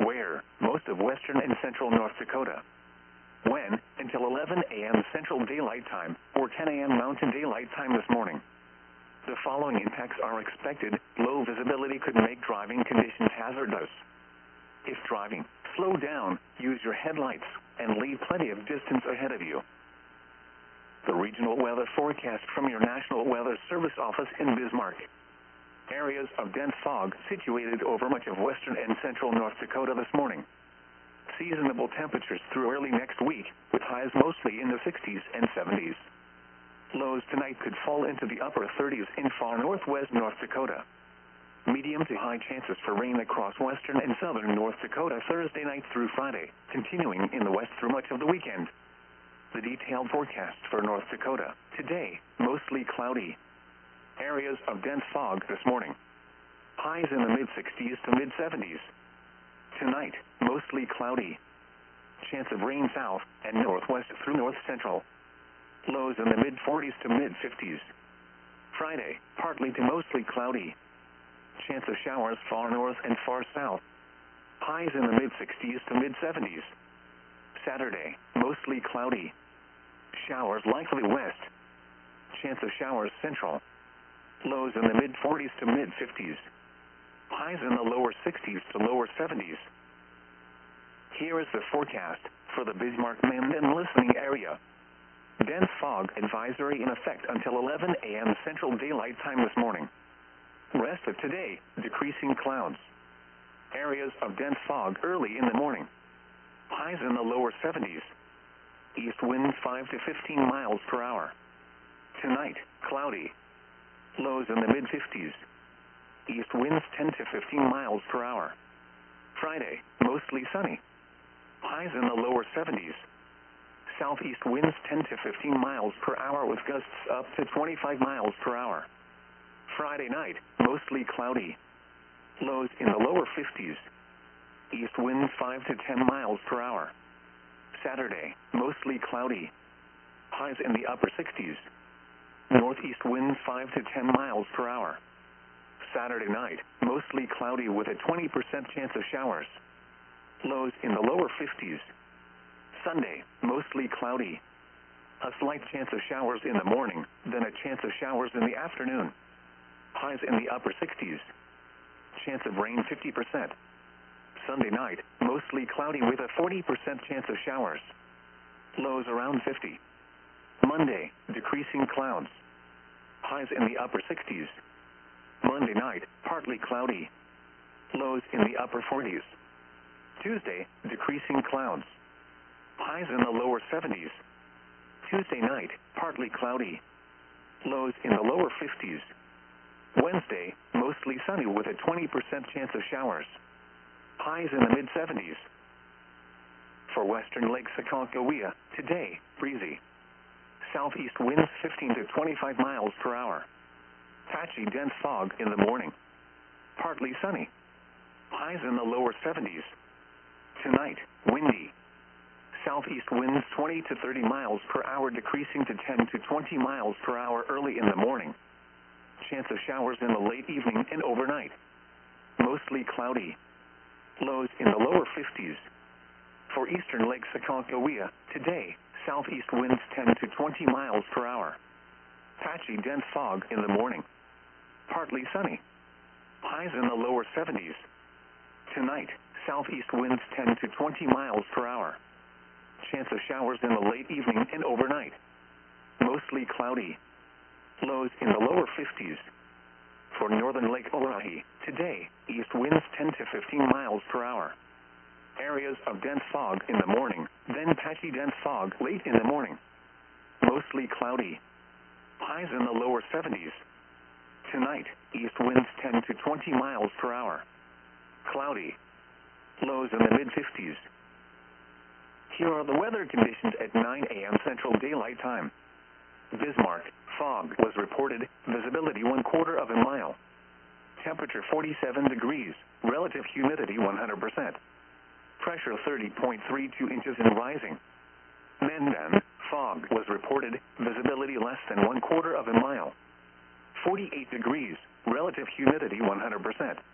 Where? Most of western and central North Dakota. When? Until 11 a.m. Central Daylight Time, or 10 a.m. Mountain Daylight Time this morning. The following impacts are expected. Low visibility could make driving conditions hazardous. If driving, slow down, use your headlights, and leave plenty of distance ahead of you. The regional weather forecast from your National Weather Service office in Bismarck. Areas of dense fog situated over much of western and central North Dakota this morning. Seasonable temperatures through early next week, with highs mostly in the 60s and 70s. Lows tonight could fall into the upper 30s in far northwest North Dakota. Medium to high chances for rain across western and southern North Dakota Thursday night through Friday, continuing in the west through much of the weekend. The detailed forecast for North Dakota. Today, mostly cloudy. Areas of dense fog this morning. Highs in the mid-60s to mid-70s. Tonight, mostly cloudy. Chance of rain south and northwest through north-central. Lows in the mid-40s to mid-50s. Friday, partly to mostly cloudy. Chance of showers far north and far south. Highs in the mid-60s to mid-70s. Saturday, mostly cloudy. Showers likely west. Chance of showers central. Lows in the mid-40s to mid-50s. Highs in the lower 60s to lower 70s. Here is the forecast for the Bismarck-Minden listening area. Dense fog advisory in effect until 11 a.m. Central Daylight Time this morning. Rest of today, decreasing clouds. Areas of dense fog early in the morning. Highs in the lower 70s. East wind 5 to 15 miles per hour. Tonight, cloudy. Lows in the mid-50s. East winds 10 to 15 miles per hour. Friday, mostly sunny. Highs in the lower 70s. Southeast winds 10 to 15 miles per hour with gusts up to 25 miles per hour. Friday night, mostly cloudy. Lows in the lower 50s. East winds 5 to 10 miles per hour. Saturday, mostly cloudy. Highs in the upper 60s. Northeast winds 5 to 10 miles per hour. Saturday night, mostly cloudy with a 20% chance of showers. Lows in the lower 50s. Sunday, mostly cloudy. A slight chance of showers in the morning, then a chance of showers in the afternoon. Highs in the upper 60s. Chance of rain 50%. Sunday night, mostly cloudy with a 40% chance of showers. Lows around 50. Monday, decreasing clouds. Highs in the upper 60s. Monday night, partly cloudy. Lows in the upper 40s. Tuesday, decreasing clouds. Highs in the lower 70s. Tuesday night, partly cloudy. Lows in the lower 50s. Wednesday, mostly sunny with a 20% chance of showers. Highs in the mid-70s. For western Lake Sakonkohia, today, breezy. Southeast winds 15 to 25 miles per hour. Patchy dense fog in the morning. Partly sunny. Highs in the lower 70s. Tonight, windy. Southeast winds 20 to 30 miles per hour decreasing to 10 to 20 miles per hour early in the morning. Chance of showers in the late evening and overnight. Mostly cloudy. Lows in the lower 50s. For eastern Lake Sakonkohia, today, southeast winds 10 to 20 miles per hour. Patchy dense fog in the morning. Partly sunny. Highs in the lower 70s. Tonight, southeast winds 10 to 20 miles per hour. Chance of showers in the late evening and overnight. Mostly cloudy. Lows in the lower 50s. For northern Lake Oahe, today, east winds 10 to 15 miles per hour. Areas of dense fog in the morning, then patchy dense fog late in the morning. Mostly cloudy. Highs in the lower 70s. Tonight, east winds 10 to 20 miles per hour. Cloudy. Lows in the mid-50s. Here are the weather conditions at 9 a.m. Central Daylight Time. Bismarck, fog was reported, visibility 1/4 of a mile. Temperature 47 degrees, relative humidity 100%. Pressure 30.32 inches and rising. Minden, fog was reported, visibility less than 1/4 of a mile. 48 degrees, relative humidity 100%.